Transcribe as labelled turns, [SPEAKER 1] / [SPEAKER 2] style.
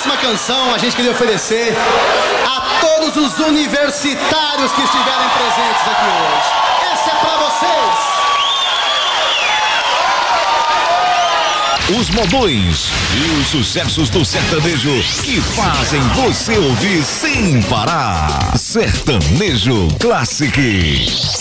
[SPEAKER 1] próxima canção a gente queria oferecer a todos os universitários que estiverem presentes aqui hoje. Essa é pra vocês.
[SPEAKER 2] Os modões e os sucessos do sertanejo que fazem você ouvir sem parar. Sertanejo Classic.